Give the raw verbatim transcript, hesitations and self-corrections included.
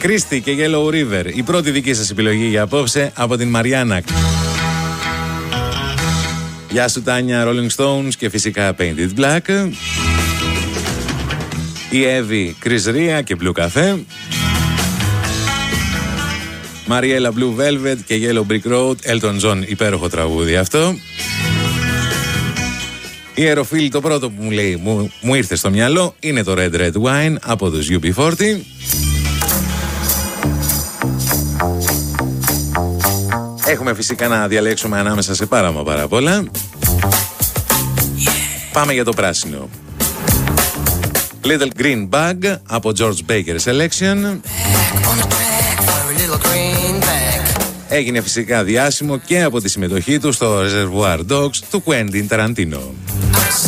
Κρίστη και Yellow River. Η πρώτη δική σας επιλογή για απόψε από την Μαριάννα. Γεια σου Τάνια, Rolling Stones και φυσικά Painted Black. Η Εύη, Chris Ria και Blue Cafe. Μαριέλα, Blue Velvet και Yellow Brick Road. Elton John, υπέροχο τραγούδι αυτό. Η Αεροφίλη, το πρώτο που μου λέει, μου, μου ήρθε στο μυαλό είναι το Red Red Wine από τους γιου μπι φορτί. Έχουμε φυσικά να διαλέξουμε ανάμεσα σε πάρα μα πάρα πολλά. Πάμε για το πράσινο. Little Green Bag από George Baker Selection. Έγινε φυσικά διάσημο και από τη συμμετοχή του στο Reservoir Dogs του Quentin Tarantino.